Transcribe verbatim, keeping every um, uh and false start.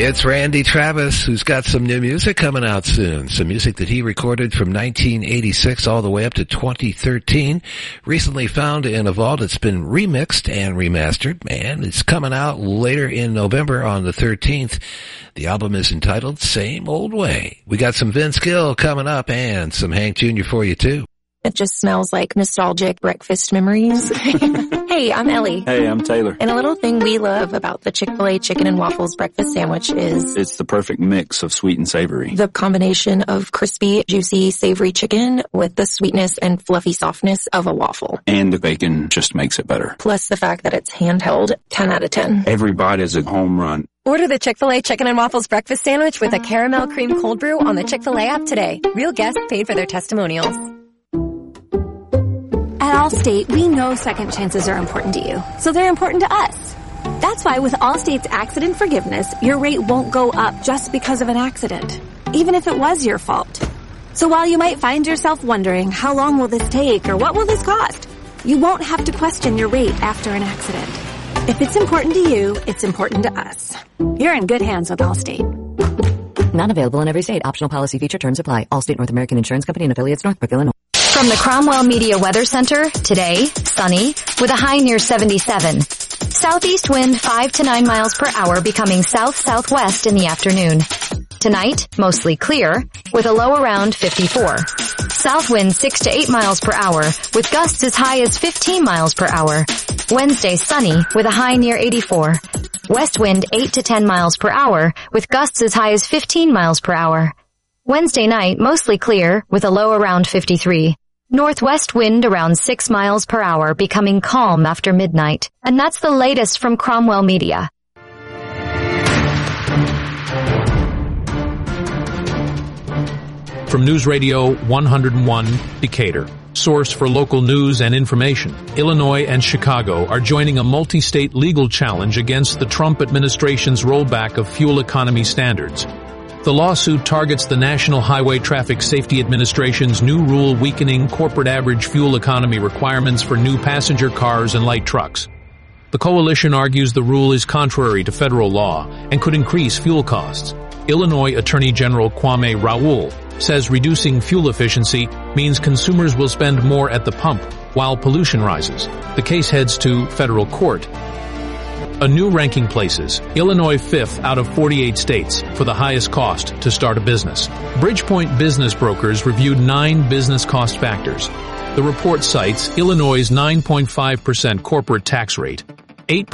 It's Randy Travis, who's got some new music coming out soon. Some music that he recorded from nineteen eighty-six all the way up to twenty thirteen. Recently found in a vault. It's been remixed and remastered. Man, it's coming out later in November on the thirteenth. The album is entitled Same Old Way. We got some Vince Gill coming up and some Hank Junior for you too. It just smells like nostalgic breakfast memories. Hey, I'm Ellie. Hey, I'm Taylor. And a little thing we love about the Chick-fil-A chicken and waffles breakfast sandwich is it's the perfect mix of sweet and savory. The combination of crispy, juicy, savory chicken with the sweetness and fluffy softness of a waffle. And the bacon just makes it better. Plus the fact that it's handheld, ten out of ten. Every bite is a home run. Order the Chick-fil-A Chicken and Waffles Breakfast Sandwich with a caramel cream cold brew on the Chick-fil-A app today. Real guests paid for their testimonials. At Allstate, we know second chances are important to you, so they're important to us. That's why with Allstate's accident forgiveness, your rate won't go up just because of an accident, even if it was your fault. So while you might find yourself wondering, how long will this take or what will this cost? You won't have to question your rate after an accident. If it's important to you, it's important to us. You're in good hands with Allstate. Not available in every state. Optional policy feature terms apply. Allstate North American Insurance Company and affiliates, Northbrook, Illinois. From the Cromwell Media Weather Center, today, sunny, with a high near seventy-seven. Southeast wind five to nine miles per hour, becoming south-southwest in the afternoon. Tonight, mostly clear, with a low around fifty-four. South wind six to eight miles per hour, with gusts as high as fifteen miles per hour. Wednesday, sunny, with a high near eighty-four. West wind eight to ten miles per hour, with gusts as high as fifteen miles per hour. Wednesday night, mostly clear, with a low around fifty-three. Northwest wind around six miles per hour, becoming calm after midnight. And that's the latest from Cromwell Media. From News Radio one oh one, Decatur, source for local news and information, Illinois and Chicago are joining a multi-state legal challenge against the Trump administration's rollback of fuel economy standards. The lawsuit targets the National Highway Traffic Safety Administration's new rule weakening corporate average fuel economy requirements for new passenger cars and light trucks. The coalition argues the rule is contrary to federal law and could increase fuel costs. Illinois Attorney General Kwame Raoul says reducing fuel efficiency means consumers will spend more at the pump while pollution rises. The case heads to federal court. A new ranking places Illinois fifth out of forty-eight states for the highest cost to start a business. Bridgepoint Business Brokers reviewed nine business cost factors. The report cites Illinois' nine point five percent corporate tax rate, eight